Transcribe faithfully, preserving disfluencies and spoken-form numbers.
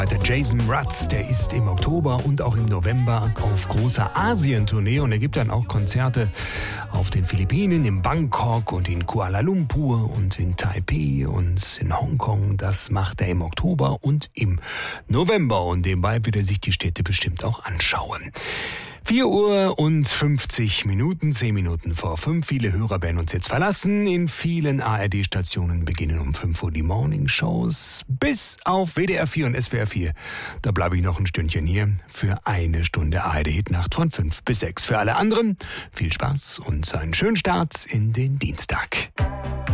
Der Jason Mraz, der ist im Oktober und auch im November auf großer Asientournee und er gibt dann auch Konzerte auf den Philippinen, in Bangkok und in Kuala Lumpur und in Taipei und in Hongkong. Das macht er im Oktober und im November und nebenbei wird er sich die Städte bestimmt auch anschauen. vier Uhr und fünfzig Minuten, zehn Minuten vor fünf. Viele Hörer werden uns jetzt verlassen. In vielen A R D-Stationen beginnen um fünf Uhr die Morning-Shows. Bis auf W D R vier und S W R vier. Da bleibe ich noch ein Stündchen hier für eine Stunde A R D-Hitnacht von fünf bis sechs. Für alle anderen viel Spaß und einen schönen Start in den Dienstag.